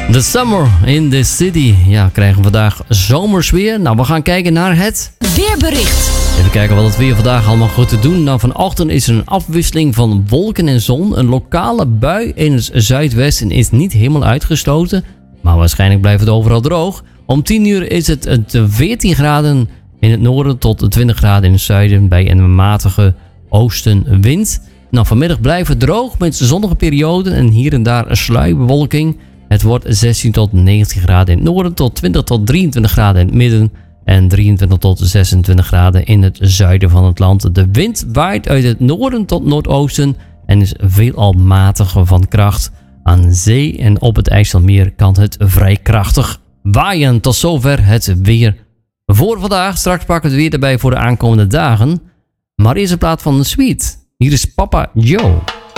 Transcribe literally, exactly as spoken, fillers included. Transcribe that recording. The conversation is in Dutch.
The Summer in the City. Ja, we krijgen vandaag zomers weer. Nou, we gaan kijken naar het weerbericht. Even kijken wat het weer vandaag allemaal goed te doen. Nou, vanochtend is er een afwisseling van wolken en zon. Een lokale bui in het zuidwesten is niet helemaal uitgesloten. Maar waarschijnlijk blijft het overal droog. Om tien uur is het veertien graden in het noorden tot twintig graden in het zuiden bij een matige oostenwind. Nou, vanmiddag blijft het droog met zonnige perioden en hier en daar een sluierbewolking. Het wordt zestien tot negentien graden in het noorden tot twintig tot drieëntwintig graden in het midden en drieëntwintig tot zesentwintig graden in het zuiden van het land. De wind waait uit het noorden tot noordoosten en is veelal matig van kracht. Aan zee en op het IJsselmeer kan het vrij krachtig waaien. Tot zover het weer voor vandaag. Straks pakken we het weer erbij voor de aankomende dagen. Maar eerst in plaats van de Sweet. Hier is Papa Joe.